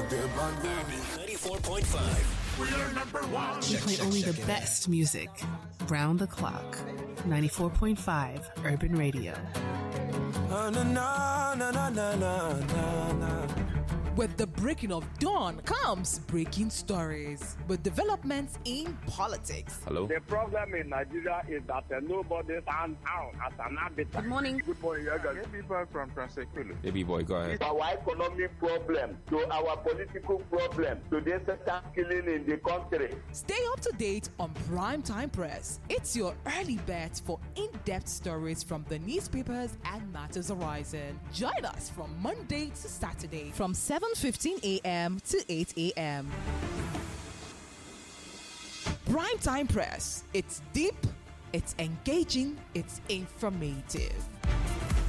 94.5. We are number one. We play only the best music. Round the clock. 94.5 Urban Radio. With the breaking of dawn comes breaking stories with developments in politics. Hello? The problem in Nigeria is that nobody stands out as an arbiter. Good morning. Good morning, people from Transequilo. Baby boy, go ahead. Our economic problem, to our political problem, to the sector killing in the country. Stay up to date on Primetime Press. It's your early bet for in-depth stories from the newspapers and matters arising. Join us from Monday to Saturday from 7:15 a.m. to 8 a.m. Primetime Press. It's deep, it's engaging, it's informative.